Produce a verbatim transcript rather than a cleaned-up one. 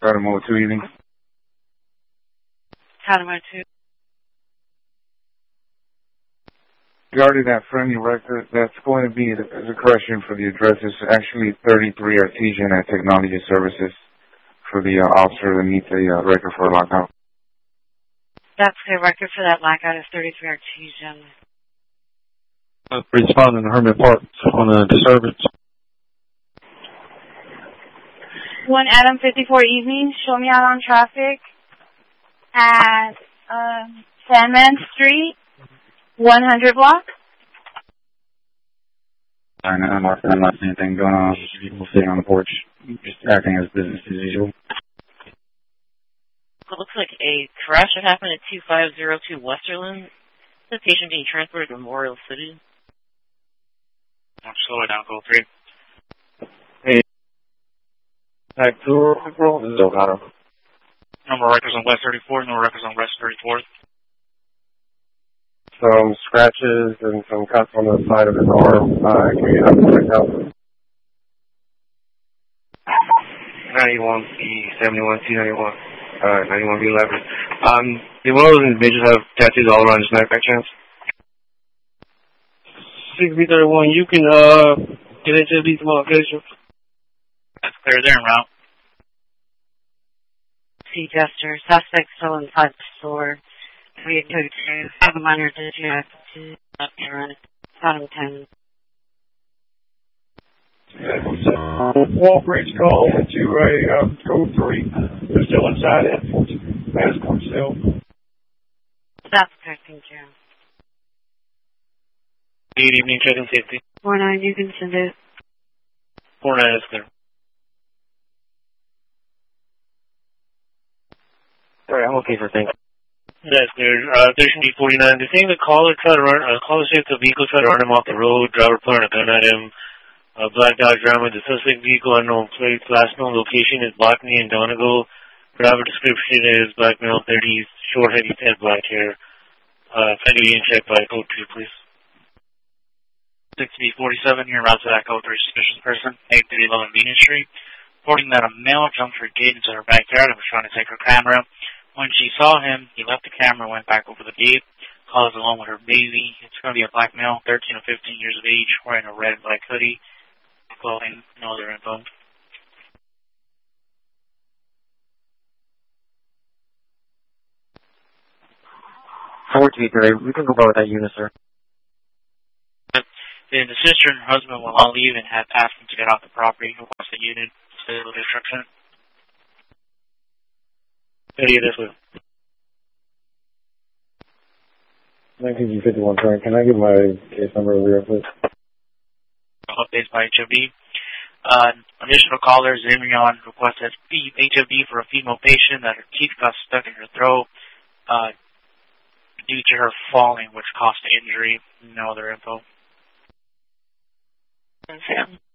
Stratum oh two evening. Stratum oh two. Regarding that friendly record, that's going to be the, the correction for the address is actually thirty-three Artesian at Technology Services for the uh, officer that needs a uh, record for a lockout. That's the record for that lockout is thirty-three Artesian. Uh, responding to Hermit Park on a disturbance. One Adam fifty-four evening, show me out on traffic at uh, Sandman Street, one hundred block. I'm not, I'm not seeing anything going on. People sitting on the porch, just acting as business as usual. It looks like a crash that happened at two five zero two Westerland. The patient being transported to Memorial City. I'm slowing down, go three. Hey. Type two, bro. This is O'Connor. No more records on West thirty-fourth, no records on West thirty-fourth. Some scratches and some cuts on the side of his arm. Uh, can you have them checked out? ninety-one B seventy-one T ninety-one. Uh, ninety-one B eleven. Um, did one of those individuals have tattoos all around his neck by chance? six B thirty-one, you can, uh, get into these locations. That's clear, they're en route. See Jester, suspect still inside the store. We had code two, have a minor digit, two, up and run, bottom ten. Walgreens call to a um, code three. They're still inside it. Mask on still. That's correct, thank you. Good evening, check and safety. four nine, you can send it. four nine is clear. Sorry, I'm okay for things. That's clear. Uh, Station D forty-nine, the thing the caller tried to run, uh, caller said the vehicle tried to run him off the road, driver pointed a gun at him. Uh, black Dodge Ram with the suspect vehicle, unknown plates, last known location is Botany and Donegal. Driver description is black male, thirties, short, heavy, head, black hair. Uh, can you check by code two, please? six B forty-seven, here route to that code three suspicious person, eight thirty eleven Venus Street. Reporting that a male jumped her gate into her backyard and was trying to take her camera. When she saw him, he left the camera and went back over the gate. Calls along with her baby. It's going to be a black male, thirteen or fifteen years of age, wearing a red black hoodie. Clothing, no other info. four T today. We can go by with that unit, sir. Then the sister and her husband will all leave and have asked him to get off the property. Who wants the unit? Stable destruction. Any of this with nineteen G fifty-one, sorry. Can I give my case number over here, please? Updates by H O D. Uh, additional callers, Zimrion requested H O D for a female patient that her teeth got stuck in her throat uh, due to her falling, which caused the injury. No other info. Sam.